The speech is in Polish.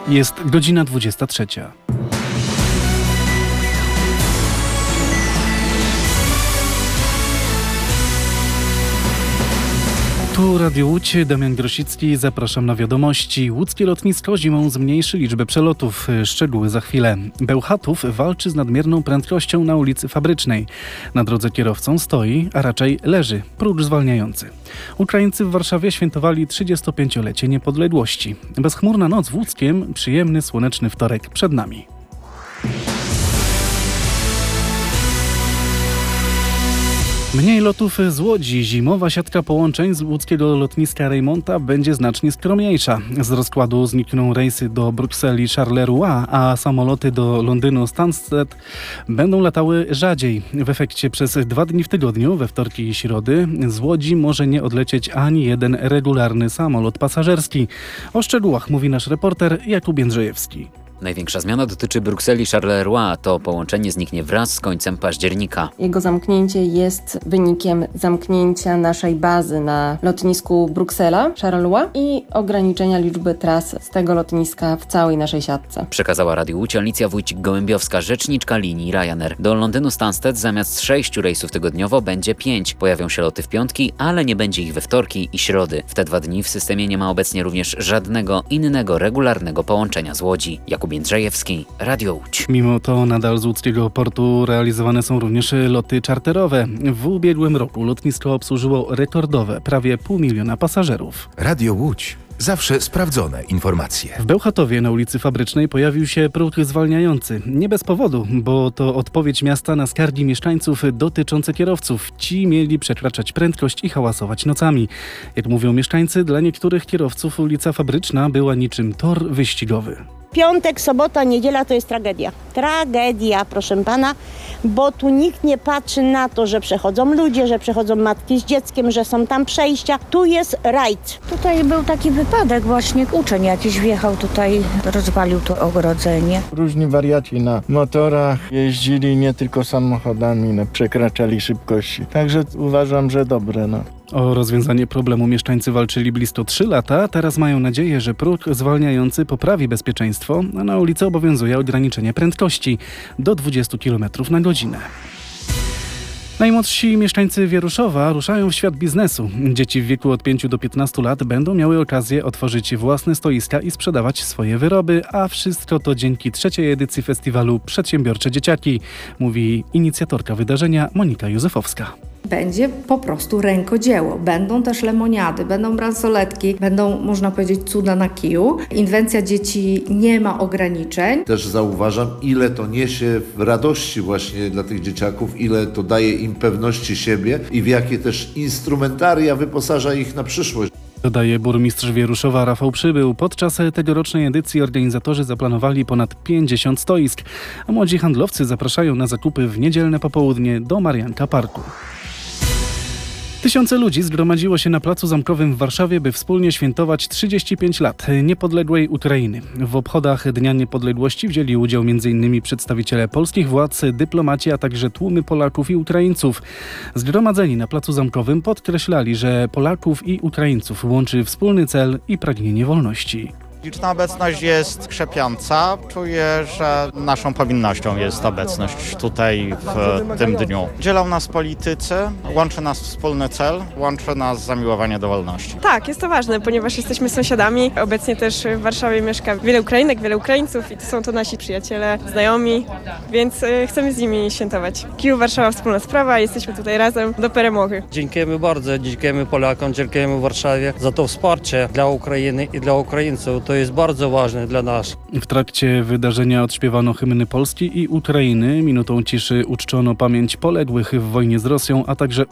Jest godzina 23. Tu Radio Łódź, Damian Grosicki, zapraszam na wiadomości. Łódzkie lotnisko zimą zmniejszy liczbę przelotów. Szczegóły za chwilę. Bełchatów walczy z nadmierną prędkością na ulicy Fabrycznej. Na drodze kierowcą stoi, a raczej leży próg zwalniający. Ukraińcy w Warszawie świętowali 35-lecie niepodległości. Bezchmurna noc w Łódzkiem, przyjemny, słoneczny wtorek przed nami. Mniej lotów z Łodzi. Zimowa siatka połączeń z łódzkiego lotniska Reymonta będzie znacznie skromniejsza. Z rozkładu znikną rejsy do Brukseli Charleroi, a samoloty do Londynu Stansted będą latały rzadziej. W efekcie przez 2 dni w tygodniu, we wtorki i środy, z Łodzi może nie odlecieć ani jeden regularny samolot pasażerski. O szczegółach mówi nasz reporter Jakub Jędrzejewski. Największa zmiana dotyczy Brukseli Charleroi. To połączenie zniknie wraz z końcem października. Jego zamknięcie jest wynikiem zamknięcia naszej bazy na lotnisku Bruksela Charleroi i ograniczenia liczby tras z tego lotniska w całej naszej siatce. Przekazała Radiu Łódź Alicja Wójcik-Gołębiowska, rzeczniczka linii Ryanair. Do Londynu Stansted zamiast 6 rejsów tygodniowo będzie 5. Pojawią się loty w piątki, ale nie będzie ich we wtorki i środy. W te 2 dni w systemie nie ma obecnie również żadnego innego regularnego połączenia z Łodzi. Jakub Jędrzejewski, Radio Łódź. Mimo to nadal z łódzkiego portu realizowane są również loty czarterowe. W ubiegłym roku lotnisko obsłużyło rekordowe prawie 500 000 pasażerów. Radio Łódź. Zawsze sprawdzone informacje. W Bełchatowie na ulicy Fabrycznej pojawił się próg zwalniający. Nie bez powodu, bo to odpowiedź miasta na skargi mieszkańców dotyczące kierowców. Ci mieli przekraczać prędkość i hałasować nocami. Jak mówią mieszkańcy, dla niektórych kierowców ulica Fabryczna była niczym tor wyścigowy. Piątek, sobota, niedziela to jest tragedia. Tragedia, proszę pana, bo tu nikt nie patrzy na to, że przechodzą ludzie, że przechodzą matki z dzieckiem, że są tam przejścia. Tu jest rajd. Tutaj był taki wypadek właśnie, uczeń jakiś wjechał tutaj, rozwalił to ogrodzenie. Różni wariaci na motorach jeździli nie tylko samochodami, przekraczali szybkości. Także uważam, że dobre. O rozwiązanie problemu mieszkańcy walczyli blisko 3 lata. Teraz mają nadzieję, że próg zwalniający poprawi bezpieczeństwo, a na ulicy obowiązuje ograniczenie prędkości do 20 km na godzinę. Najmłodsi mieszkańcy Wieruszowa ruszają w świat biznesu. Dzieci w wieku od 5 do 15 lat będą miały okazję otworzyć własne stoiska i sprzedawać swoje wyroby, a wszystko to dzięki 3. edycji festiwalu Przedsiębiorcze Dzieciaki, mówi inicjatorka wydarzenia Monika Józefowska. Będzie po prostu rękodzieło. Będą też lemoniady, będą bransoletki, będą, można powiedzieć, cuda na kiju. Inwencja dzieci nie ma ograniczeń. Też zauważam, ile to niesie w radości właśnie dla tych dzieciaków, ile to daje im pewności siebie i w jakie też instrumentaria wyposaża ich na przyszłość. Dodaje burmistrz Wieruszowa Rafał Przybył. Podczas tegorocznej edycji organizatorzy zaplanowali ponad 50 stoisk, a młodzi handlowcy zapraszają na zakupy w niedzielne popołudnie do Marianka Parku. Tysiące ludzi zgromadziło się na Placu Zamkowym w Warszawie, by wspólnie świętować 35 lat niepodległej Ukrainy. W obchodach Dnia Niepodległości wzięli udział m.in. przedstawiciele polskich władz, dyplomaci, a także tłumy Polaków i Ukraińców. Zgromadzeni na Placu Zamkowym podkreślali, że Polaków i Ukraińców łączy wspólny cel i pragnienie wolności. Liczna obecność jest krzepiąca. Czuję, że naszą powinnością jest obecność tutaj w tym dniu. Dzielą nas politycy, łączy nas wspólny cel, łączy nas zamiłowanie do wolności. Tak, jest to ważne, ponieważ jesteśmy sąsiadami. Obecnie też w Warszawie mieszka wiele Ukrainek, wiele Ukraińców i są to nasi przyjaciele, znajomi, więc chcemy z nimi świętować. Kijów, Warszawa, wspólna sprawa, jesteśmy tutaj razem do peremowy. Dziękujemy bardzo, dziękujemy Polakom, dziękujemy Warszawie za to wsparcie dla Ukrainy i dla Ukraińców. To jest bardzo ważne dla nas. W trakcie wydarzenia odśpiewano hymny Polski i Ukrainy. Minutą ciszy uczczono pamięć poległych w wojnie z Rosją, a także